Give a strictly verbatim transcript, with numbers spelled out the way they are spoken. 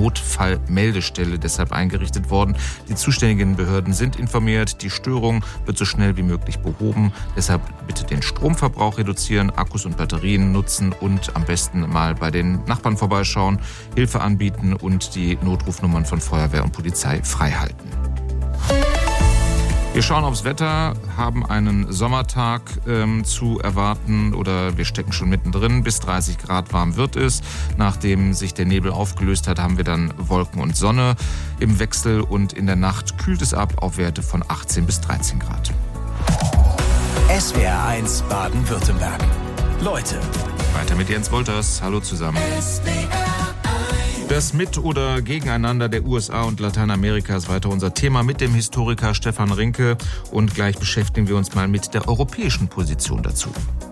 Notfallmeldestelle deshalb eingerichtet worden. Die zuständigen Behörden sind informiert. Die Störung wird so schnell wie möglich behoben. Deshalb bitte den Stromverbrauch reduzieren, Akkus und Batterien nutzen und am besten mal bei den Nachbarn vorbeischauen, Hilfe anbieten und die Notrufnummern von Feuerwehr und Polizei freihalten. Wir schauen aufs Wetter, haben einen Sommertag ähm, zu erwarten oder wir stecken schon mittendrin. Bis dreißig Grad warm wird es. Nachdem sich der Nebel aufgelöst hat, haben wir dann Wolken und Sonne im Wechsel und in der Nacht kühlt es ab auf Werte von achtzehn bis dreizehn Grad. S W R eins Baden-Württemberg. Leute. Weiter mit Jens Wolters. Hallo zusammen. Das Mit- oder Gegeneinander der U S A und Lateinamerika ist weiter unser Thema mit dem Historiker Stefan Rinke. Und gleich beschäftigen wir uns mal mit der europäischen Position dazu.